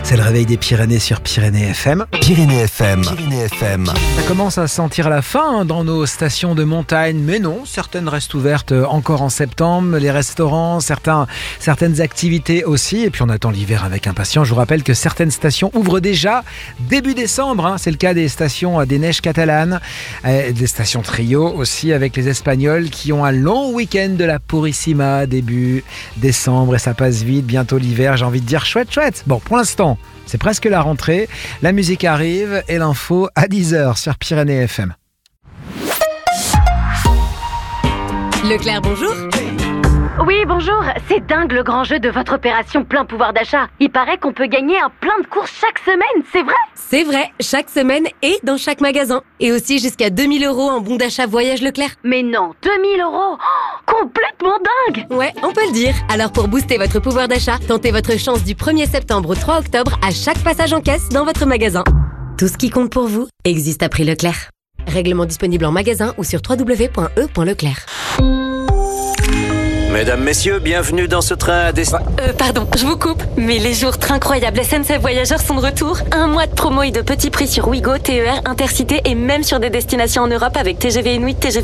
C'est le réveil des Pyrénées sur Pyrénées FM. Pyrénées FM. Pyrénées FM. Ça commence à sentir la fin dans nos stations de montagne, mais non, certaines restent ouvertes encore en septembre, les restaurants, certaines activités aussi, et puis on attend l'hiver avec impatience. Je vous rappelle que certaines stations ouvrent déjà début décembre, c'est le cas des stations des Neiges catalanes, des stations Trio aussi avec les Espagnols qui ont un long week-end de la Purissima début décembre et ça passe vite, bientôt l'hiver, j'ai envie de dire chouette. Bon, pour l'instant, c'est presque la rentrée, la musique arrive et l'info à 10h sur Pyrénées FM. Leclerc, bonjour. Oui, bonjour. C'est dingue le grand jeu de votre opération plein pouvoir d'achat. Il paraît qu'on peut gagner un plein de courses chaque semaine, c'est vrai? C'est vrai, chaque semaine et dans chaque magasin. Et aussi jusqu'à 2000 € en bon d'achat voyage Leclerc. Mais non, 2000 €, complètement dingue. Ouais, on peut le dire. Alors pour booster votre pouvoir d'achat, tentez votre chance du 1er septembre au 3 octobre à chaque passage en caisse dans votre magasin. Tout ce qui compte pour vous existe à prix Leclerc. Règlement disponible en magasin ou sur www.e.leclerc. Mesdames, messieurs, bienvenue dans ce train à destination. Pardon, je vous coupe, mais les jours Trancroyables SNCF Voyageurs sont de retour. Un mois de promo et de petits prix sur Ouigo, TER, Intercité et même sur des destinations en Europe avec TGV Inuit, TGV